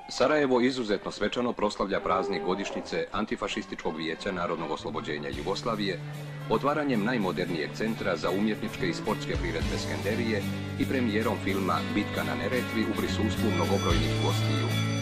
Sarajevo izuzetno svečano proslavlja praznik godišnjice Antifašističkog vijeća Narodnog oslobođenja Jugoslavije otvaranjem najmodernijeg centra za umjetničke i sportske priredbe Skenderije i premijerom filma Bitka na Neretvi u prisustvu mnogobrojnih gostiju.